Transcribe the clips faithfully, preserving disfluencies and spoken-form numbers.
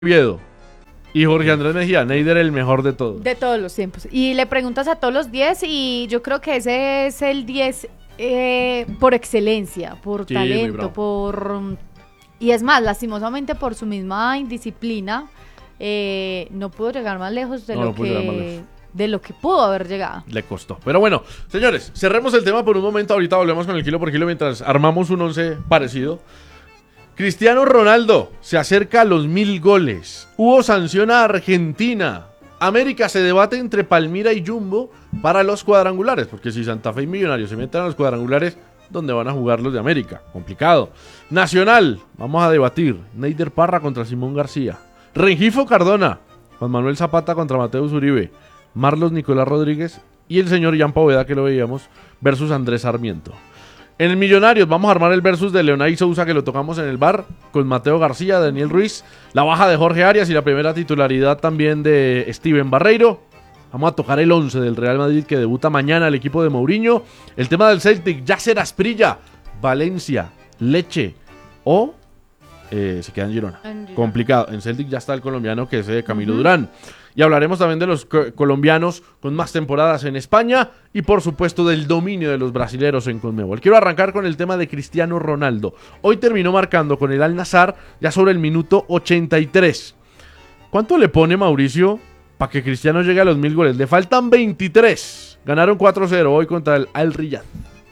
Oviedo y Jorge Andrés Mejía, Neider el mejor de todos. De todos los tiempos. Y le preguntas a todos los diez y yo creo que ese es el diez eh, por excelencia, por Sí, talento, por... Y es más, lastimosamente por su misma indisciplina, eh, no pudo llegar más lejos de, No, lo no pudo llegar más que, lejos. de lo que pudo haber llegado. Le costó. Pero bueno, señores, cerremos el tema por un momento. Ahorita volvemos con el kilo por kilo mientras armamos un once parecido. Cristiano Ronaldo se acerca a los mil goles. Hubo sanción a Argentina. América se debate entre Palmira y Jumbo para los cuadrangulares. Porque si Santa Fe y Millonarios se meten a los cuadrangulares, ¿dónde van a jugar los de América? Complicado. Nacional, vamos a debatir. Neider Parra contra Simón García. Rengifo Cardona, Juan Manuel Zapata contra Mateus Uribe. Marlos Nicolás Rodríguez y el señor Jan Poveda, que lo veíamos, versus Andrés Sarmiento. En el Millonarios vamos a armar el versus de Leonay Sousa, que lo tocamos en el bar, con Mateo García, Daniel Ruiz, la baja de Jorge Arias y la primera titularidad también de Steven Barreiro. Vamos a tocar el once del Real Madrid, que debuta mañana el equipo de Mourinho. El tema del Celtic, Yasser Asprilla, Valencia, Leche o eh, se queda en Girona. En Girona. Complicado. En Celtic ya está el colombiano, que es eh, Camilo uh-huh. Durán. Y hablaremos también de los co- colombianos con más temporadas en España y por supuesto del dominio de los brasileros en Conmebol. Quiero arrancar con el tema de Cristiano Ronaldo. Hoy terminó marcando con el Al-Nassr ya sobre el minuto ochenta y tres. ¿Cuánto le pone Mauricio para que Cristiano llegue a los mil goles? Le faltan veintitrés. Ganaron cuatro cero hoy contra el Al-Riyad.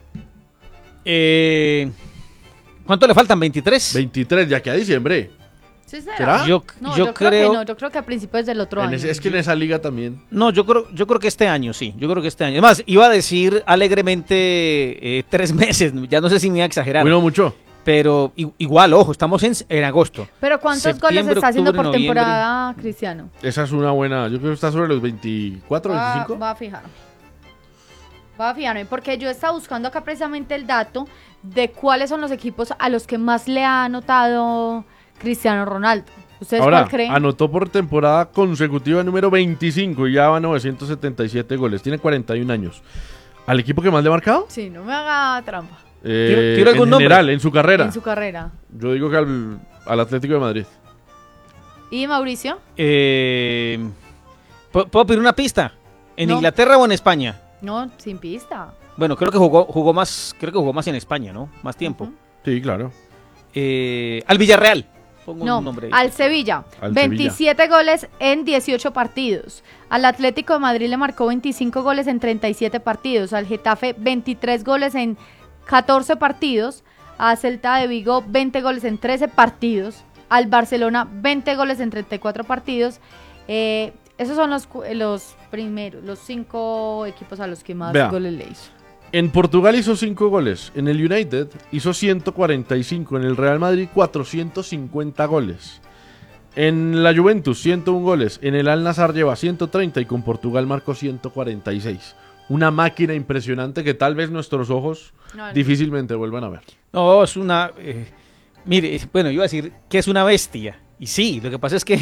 Eh, ¿Cuánto le faltan? ¿veintitrés? veintitrés, ya que a diciembre. ¿Sí será? ¿Será? Yo, No, yo, yo, creo, creo, que no, yo creo que a principios del otro En año. ese- es que en esa liga también. no, yo creo, yo creo que este año, sí. Yo creo que este año. Además, iba a decir alegremente eh, tres meses. Ya no sé si me iba a exagerar. Bueno, mucho. Pero i- igual, ojo, estamos en, en agosto. Pero ¿cuántos Septiembre, goles está haciendo por octubre, noviembre. temporada Cristiano? Esa es una buena. Yo creo que está sobre los veinticuatro, Va, veinticinco. va a fijar. Va a fijarme, porque yo estaba buscando acá precisamente el dato de cuáles son los equipos a los que más le ha anotado Cristiano Ronaldo. ¿Ustedes Ahora, cuál creen? anotó por temporada consecutiva número veinticinco y ya va novecientos setenta y siete goles. Tiene cuarenta y un años. ¿Al equipo que más le ha marcado? Sí, no me haga trampa. Eh, ¿Tiro- tiro algún en nombre? general, en su carrera. En su carrera. Yo digo que al, al Atlético de Madrid. ¿Y Mauricio? Eh, ¿pu- ¿Puedo pedir una pista? ¿En No. Inglaterra o en España? No, sin pista. Bueno, creo que jugó, jugó más, creo que jugó más en España, ¿no? Más tiempo. Ujú. Sí, claro. Eh, al Villarreal. Pongo No, un nombre. al Sevilla. Al veintisiete goles en dieciocho partidos. Al Atlético de Madrid le marcó veinticinco goles en treinta y siete partidos. Al Getafe veintitrés goles en catorce partidos. A Celta de Vigo veinte goles en trece partidos. Al Barcelona veinte goles en treinta y cuatro partidos. Eh, esos son los, cu- los primeros, los cinco equipos a los que más Vea. goles le hizo. En Portugal hizo cinco goles. En el United hizo ciento cuarenta y cinco. En el Real Madrid cuatrocientos cincuenta goles. En la Juventus ciento uno goles. En el Al-Nassr lleva ciento treinta y con Portugal marcó ciento cuarenta y seis. Una máquina impresionante que tal vez nuestros ojos No, no. difícilmente vuelvan a ver. No, es una... eh, mire, bueno, iba a decir que es una bestia. Y sí, lo que pasa es que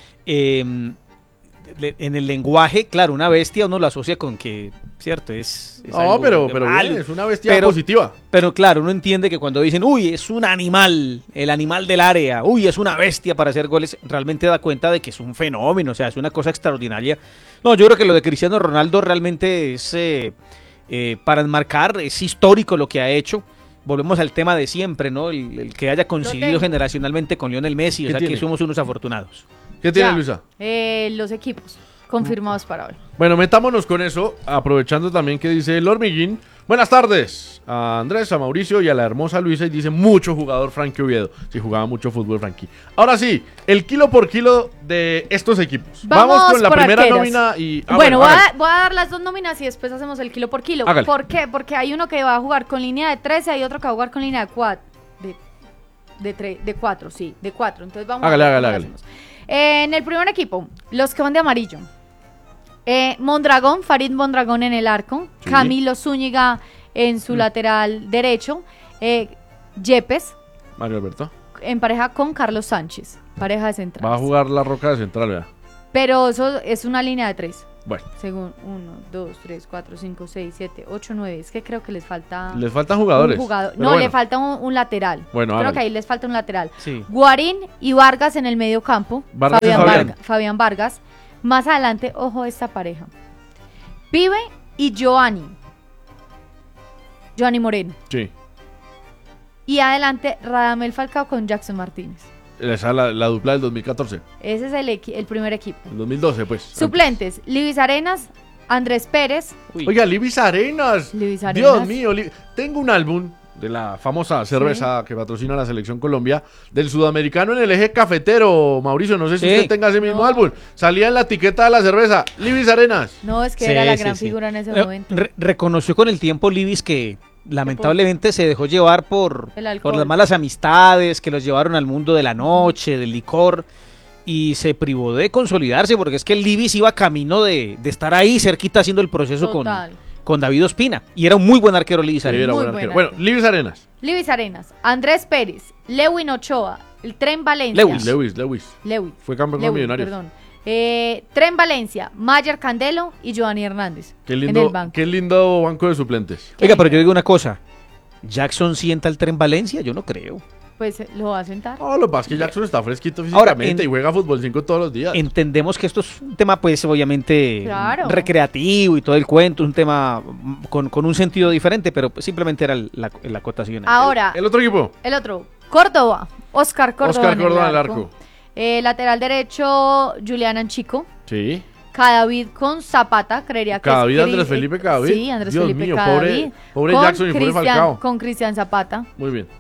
eh, le- en el lenguaje, claro, una bestia uno lo asocia con que, ¿cierto? Es, es No, algo pero, de pero malo. bien, es una bestia Pero- positiva. Pero claro, uno entiende que cuando dicen, uy, es un animal, el animal del área, uy, es una bestia para hacer goles, realmente da cuenta de que es un fenómeno, o sea, es una cosa extraordinaria. No, yo creo que lo de Cristiano Ronaldo realmente es eh, eh, para enmarcar, es histórico lo que ha hecho. Volvemos al tema de siempre, ¿no? El, el que haya coincidido tengo. generacionalmente con Lionel Messi, o ¿Qué sea, tiene? que somos unos afortunados. ¿Qué tiene Ya. Luisa? Eh, los equipos confirmados para hoy. Bueno, metámonos con eso, aprovechando también que dice el Hormiguín. Buenas tardes a Andrés, a Mauricio y a la hermosa Luisa. Y dice mucho jugador Frankie Oviedo. Sí, jugaba mucho fútbol Frankie. Ahora sí, el kilo por kilo de estos equipos. Vamos, Vamos con la por primera arqueras. nómina y... ah, bueno, voy, hágale. a, voy a dar las dos nóminas y después hacemos el kilo por kilo. Hágale. ¿Por qué? Porque hay uno que va a jugar con línea de trece y hay otro que va a jugar con línea de cuatro. De, de, tre- de cuatro, sí, de cuatro. Entonces vamos Hágale, a ver hágale, cómo lo hacemos. Eh, en el primer equipo, los que van de amarillo. Eh, Mondragón, Farid Mondragón en el arco. Sí. Camilo Zúñiga en su Mm. lateral derecho. Eh, Yepes Mario Alberto. en pareja con Carlos Sánchez. Pareja de centrales. Va a jugar la Roca de central, vea. Pero eso es una línea de tres. Bueno, Según uno, dos, tres, cuatro, cinco, seis, siete, ocho, nueve. Es que creo que les falta les faltan jugadores. un jugador. pero No, bueno. le falta un, un lateral. Bueno, creo hágale. que ahí les falta un lateral. Sí. Guarín y Vargas en el medio campo. Vargas y Fabián, Fabián. Varga- Fabián Vargas. Más adelante, ojo esta pareja. Pibe y Giovanni. Giovanni Moreno. Sí. Y adelante, Radamel Falcao con Jackson Martínez. Esa es la, la dupla del dos mil catorce. Ese es el, equi- el primer equipo. El dos mil doce, pues. Suplentes, Libis Arenas, Andrés Pérez. Uy. Oiga, Libis Arenas. Libis Arenas. Dios mío, Li- tengo un álbum de la famosa cerveza que patrocina la Selección Colombia, del sudamericano en el eje cafetero, Mauricio, no sé si Sí. usted tenga ese mismo No. álbum. Salía en la etiqueta de la cerveza, Libis Arenas. No, es que Sí, era la sí, gran sí. figura en ese Eh, momento. re- reconoció con el tiempo Libis que lamentablemente se dejó llevar por, El alcohol. por las malas amistades que los llevaron al mundo de la noche, del licor, y se privó de consolidarse porque es que el Libis iba camino de, de estar ahí cerquita haciendo el proceso con, Total. con David Ospina, y era un muy buen arquero Libis Sí, Arenas. era Muy buen buen arquero. Bueno, arquero. Libis Arenas. Libis Arenas, Andrés Pérez, Lewin Ochoa, el Tren Valencia. Lewis. Lewis, Lewis. Lewis. Fue campeón con Lewin, Millonarios. perdón. Eh, Tren Valencia, Mayer Candelo y Giovanni Hernández. Qué En el lindo, banco. qué lindo banco de suplentes. Oiga, pero yo digo una cosa, ¿Jackson sienta el Tren Valencia? Yo no creo. Pues eh, lo va a sentar. No, lo que pasa es que Jackson está fresquito Ahora, físicamente en- y juega fútbol cinco todos los días. Entendemos que esto es un tema, pues, obviamente Claro. recreativo y todo el cuento, un tema mm, con, con un sentido diferente, pero pues, simplemente era el- la, la acotación. Ahora, El otro equipo, el otro, Córdoba, Oscar Córdoba. Oscar en el Córdoba en el arco. arco. Eh, lateral derecho, Julián Anchico. Sí. Cadavid con Zapata, creería que Cadavid, es Andrés Cri- Felipe eh, Cadavid. Sí, Andrés Dios Felipe mío, Cadavid. pobre- pobre Con Jackson y pobre Cristian- Falcao. Con Cristian Zapata. Muy bien.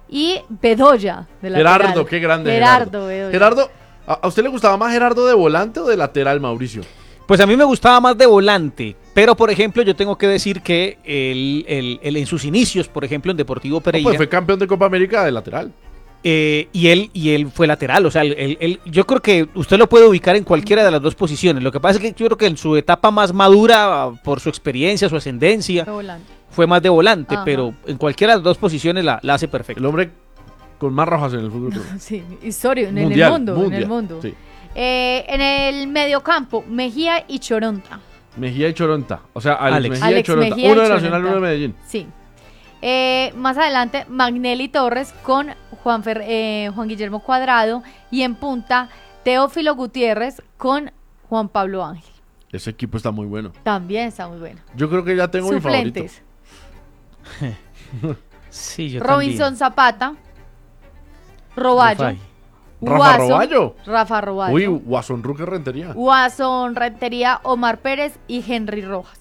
Y Bedoya. De Gerardo, lateral. qué grande. Gerardo, Bedoya. Gerardo, ¿a, a usted le gustaba más Gerardo de volante o de lateral, Mauricio? Pues a mí me gustaba más de volante, pero por ejemplo yo tengo que decir que él, él- él en sus inicios, por ejemplo en Deportivo No, Pereira, pues fue campeón de Copa América de lateral. eh, y él y él fue lateral, o sea, él- él- él- yo creo que usted lo puede ubicar en cualquiera de las dos posiciones. Lo que pasa es que yo creo que en su etapa más madura, por su experiencia, su ascendencia, De volante. fue más de volante, Ajá. pero en cualquiera de las dos posiciones la, la hace perfecto. El hombre con más rojas en el fútbol. Sí, historia, en Mundial, el mundo. En mundial, el mundo. sí. Eh, en el mediocampo, Mejía y Choronta. Mejía y Choronta. O sea, Alex, Alex. Mejía y Alex Choronta. Mejía y Uno de Nacional, Choronta. uno de Medellín. Sí. Eh, más adelante, Magnelli Torres con Juan, Fer- eh, Juan Guillermo Cuadrado. Y en punta, Teófilo Gutiérrez con Juan Pablo Ángel. Ese equipo está muy bueno. También está muy bueno. Yo creo que ya tengo mi favorito. Suplentes, Sí, yo Robinson Zapata, Roballo, Rufai. Rafa Guaso, Roballo. Rafa Roballo, Uy, Guasón Ruque Rentería. Guasón Rentería, Omar Pérez y Henry Rojas.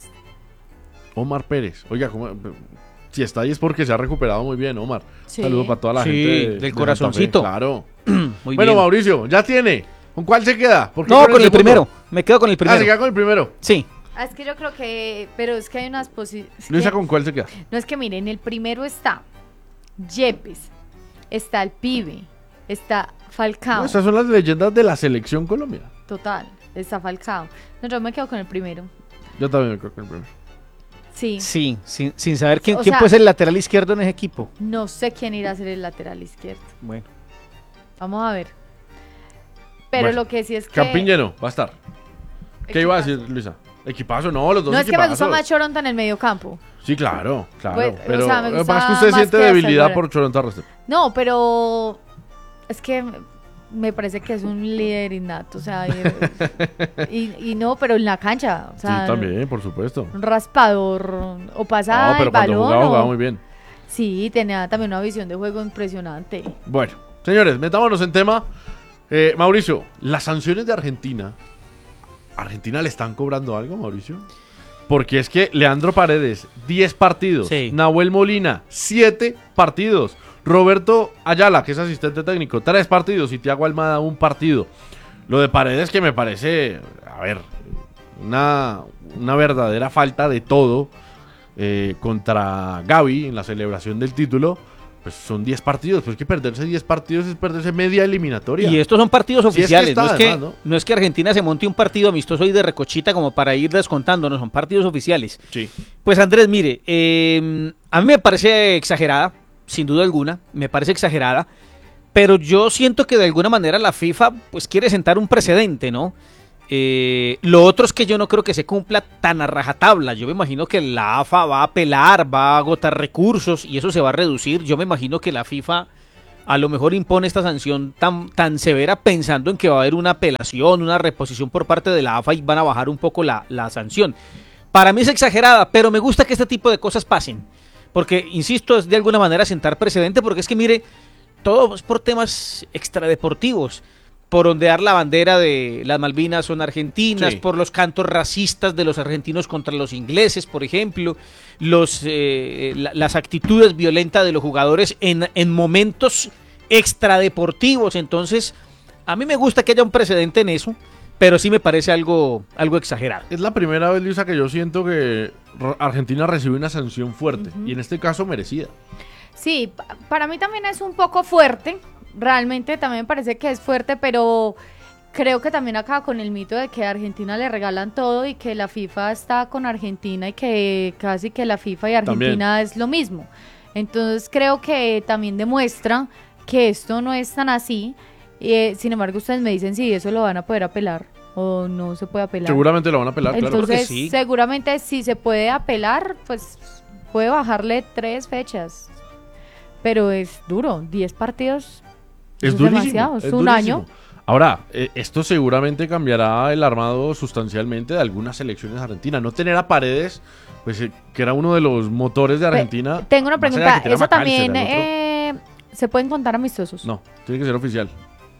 Omar Pérez. Oiga, ¿cómo- si está ahí es porque se ha recuperado muy bien, Omar. Sí. Saludos para toda la Sí, gente. de- del de Santa Fe, corazoncito. Claro. Muy Bueno, bien. Mauricio, ya tiene. ¿Con cuál se queda? ¿Por qué No, con el segundo? primero. Me quedo con el Ah, se primero. queda con el primero. Sí. Ah, es que yo creo que, pero es que hay unas posibilidades. Luisa, ¿con cuál se queda? No, es que miren, el primero está Yepes, está el Pibe, está Falcao, No, esas son las leyendas de la selección Colombia. total, está Falcao. No, yo me quedo con el primero. Yo también me quedo con el primero. Sí, Sí, sin, sin saber quién, O quién sea- puede ser el lateral izquierdo en ese equipo. no sé quién irá a ser el lateral izquierdo. Bueno. Vamos a ver. Pero Bueno, lo que sí es que... Campín lleno, va a estar. ¿Qué iba a Equipazo. decir, Luisa? Equipazo, no, los dos No, es que me gusta equipazos. más Choronta en el medio campo. Sí, claro, claro. Pues, o pero sea, me lo que pasa es que gusta usted más siente que hasta debilidad ahora. por Choronta Restrepo. No, pero es que me parece que es un líder innato, o sea, y, y- y no, pero en la cancha, o sea, Sí, también, por supuesto. un raspador o pasaba No, pero el cuando balón. jugaba, o- jugaba muy bien. Sí, tenía también una visión de juego impresionante. Bueno, señores, metámonos en tema. Eh, Mauricio, las sanciones de Argentina. ¿Argentina le están cobrando algo, Mauricio? Porque es que Leandro Paredes, diez partidos. Sí. Nahuel Molina, siete partidos. Roberto Ayala, que es asistente técnico, tres partidos. Y Thiago Almada, un partido. Lo de Paredes que me parece, a ver, una, una verdadera falta de todo eh, contra Gavi en la celebración del título. Pues son diez partidos, pues que perderse diez partidos es perderse media eliminatoria. Y estos son partidos Sí, es que oficiales, está no, es que, además, ¿no? es que Argentina se monte un partido amistoso y de recochita como para ir descontando, no, son partidos oficiales. Sí. Pues Andrés, mire, eh, a mí me parece exagerada, sin duda alguna, me parece exagerada, pero yo siento que de alguna manera la FIFA pues quiere sentar un precedente, ¿no? Eh, lo otro es que yo no creo que se cumpla tan a rajatabla. Yo me imagino que la A F A va a apelar, va a agotar recursos y eso se va a reducir. Yo me imagino que la FIFA a lo mejor impone esta sanción tan, tan severa pensando en que va a haber una apelación, una reposición por parte de la A F A y van a bajar un poco la, la sanción. Para mí es exagerada, pero me gusta que este tipo de cosas pasen. Porque, insisto, es de alguna manera sentar precedente, porque es que, mire, todo es por temas extradeportivos. Por ondear la bandera de las Malvinas son argentinas, sí. Por los cantos racistas de los argentinos contra los ingleses, por ejemplo, los eh, la, las actitudes violentas de los jugadores en, en momentos extradeportivos. Entonces, a mí me gusta que haya un precedente en eso, pero sí me parece algo, algo exagerado. Es la primera vez, Luisa, que yo siento que Argentina recibe una sanción fuerte, uh-huh. y en este caso merecida. Sí, para mí también es un poco fuerte. Realmente también me parece que es fuerte, pero creo que también acaba con el mito de que a Argentina le regalan todo y que la FIFA está con Argentina y que casi que la FIFA y Argentina también es lo mismo. Entonces creo que también demuestra que esto no es tan así. Eh, sin embargo, ustedes me dicen si eso lo van a poder apelar o no se puede apelar. Seguramente lo van a apelar, Entonces, claro. Entonces, sí. seguramente si se puede apelar, pues puede bajarle tres fechas. Pero es duro, diez partidos. Es, es durísimo, demasiado, es, es un durísimo. año. Ahora, eh, esto seguramente cambiará el armado sustancialmente de algunas selecciones argentinas. No tener a Paredes, pues eh, que era uno de los motores de Argentina. Pe- tengo una pregunta, ¿eso también eh, se pueden contar amistosos? No, tiene que ser oficial.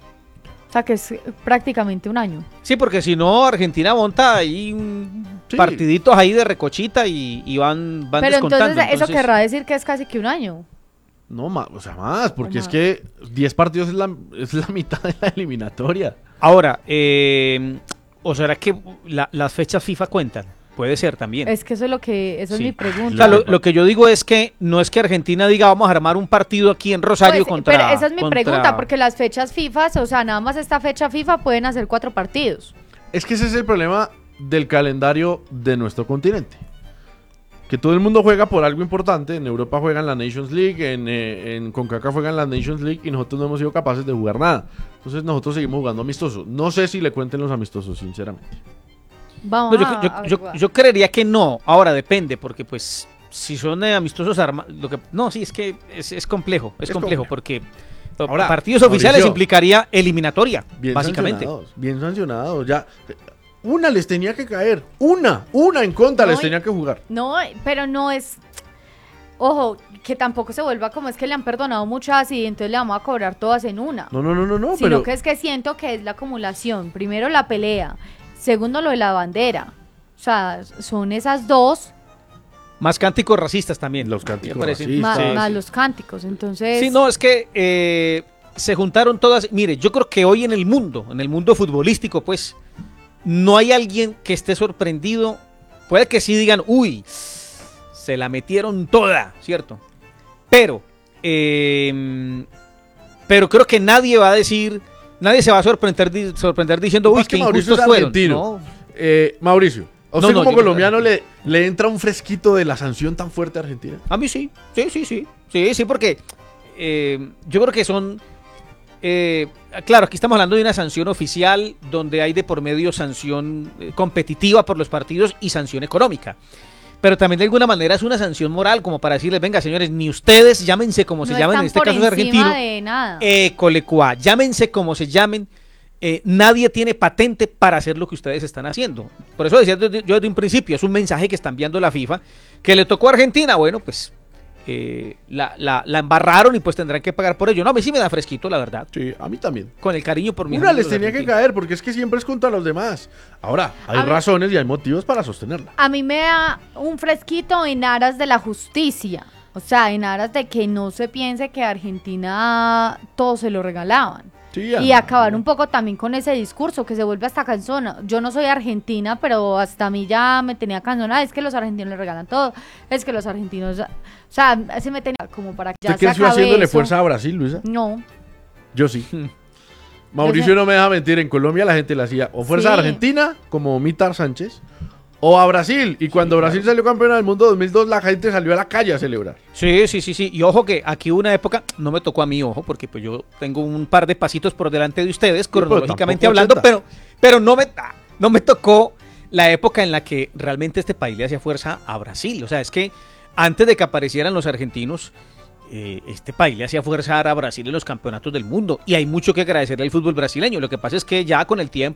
O sea, que es prácticamente un año. Sí, porque si no, Argentina monta ahí un sí. partiditos ahí de recochita y, y van, van Pero descontando. entonces, eso entonces... querrá decir que es casi que un año. No, más, o sea, más, porque o es más. que diez partidos es la, es la mitad de la eliminatoria. Ahora, eh, ¿o será que la, las fechas FIFA cuentan? Puede ser también. Es que eso es lo que, esa sí. es mi pregunta. O sea, lo, lo que yo digo es que no es que Argentina diga vamos a armar un partido aquí en Rosario pues, contra... Pero esa es mi contra... pregunta, porque las fechas FIFA, o sea, nada más esta fecha FIFA pueden hacer cuatro partidos. Es que ese es el problema del calendario de nuestro continente. Que todo el mundo juega por algo importante. En Europa juegan la Nations League, en, eh, en CONCACAF juegan la Nations League y nosotros no hemos sido capaces de jugar nada. Entonces nosotros seguimos jugando amistosos. No sé si le cuenten los amistosos, sinceramente. Vamos no, yo, a, yo, a yo, yo creería que no. Ahora depende, porque pues si son eh, amistosos armados, lo que no, sí es que es, es complejo, es, es complejo, complejo porque ahora, partidos oficiales Mauricio, implicaría eliminatoria, bien básicamente. Sancionados, bien sancionados, ya. Una les tenía que caer, una, una en contra no, les tenía que jugar. No, pero no es, ojo, que tampoco se vuelva como es que le han perdonado muchas y entonces le vamos a cobrar todas en una. No, no, no, no, no. Sino pero... que es que siento que es la acumulación. Primero la pelea, segundo lo de la bandera. O sea, son esas dos. Más cánticos racistas también. Los cánticos racistas. Más, sí, más sí. los cánticos, entonces... Sí, no, es que eh, se juntaron todas. Mire, yo creo que hoy en el mundo, en el mundo futbolístico, pues... No hay alguien que esté sorprendido. Puede que sí digan, uy, se la metieron toda, ¿cierto? Pero, eh, pero creo que nadie va a decir, nadie se va a sorprender, sorprender diciendo, uy, qué injustos fueron. No. Eh, Mauricio, ¿a usted no, no, como colombiano no, le, le entra un fresquito de la sanción tan fuerte a Argentina? A mí sí, sí, sí, sí, sí, sí, porque eh, yo creo que son... Eh, claro, aquí estamos hablando de una sanción oficial donde hay de por medio sanción eh, competitiva por los partidos y sanción económica, pero también de alguna manera es una sanción moral como para decirles, venga señores, ni ustedes llámense como no se llamen, en este caso es argentino, de nada. Eh, colecua, llámense como se llamen, eh, nadie tiene patente para hacer lo que ustedes están haciendo. Por eso decía yo desde un principio, es un mensaje que está enviando la FIFA, que le tocó a Argentina, bueno pues Eh, la, la, la embarraron y pues tendrán que pagar por ello. No, a mí sí me da fresquito, la verdad. Sí, a mí también. Con el cariño por mi Una les tenía que caer porque es que siempre es contra los demás. Ahora, hay a razones mí, y hay motivos para sostenerla. A mí me da un fresquito en aras de la justicia. O sea, en aras de que no se piense que a Argentina todo se lo regalaban. Sí, y acabar un poco también con ese discurso que se vuelve hasta cansona. Yo no soy argentina, pero hasta a mí ya me tenía cansona. Es que los argentinos le regalan todo. Es que los argentinos... O sea, se me tenía como para que ya se acabe haciéndole eso. fuerza a Brasil, Luisa? No. Yo sí. Mauricio no me deja mentir. En Colombia la gente le hacía o fuerza sí. a Argentina, como Mitar Sánchez, o a Brasil. Y cuando sí, Brasil claro. salió campeona del mundo dos mil dos, la gente salió a la calle a celebrar. Sí, sí, sí, sí. Y ojo que aquí hubo una época, no me tocó a mí, ojo, porque pues yo tengo un par de pasitos por delante de ustedes, sí, cronológicamente hablando, pero, pero no me... no me tocó la época en la que realmente este país le hacía fuerza a Brasil. O sea, es que antes de que aparecieran los argentinos, eh, este país le hacía fuerza a Brasil en los campeonatos del mundo. Y hay mucho que agradecerle al fútbol brasileño. Lo que pasa es que ya con el tiempo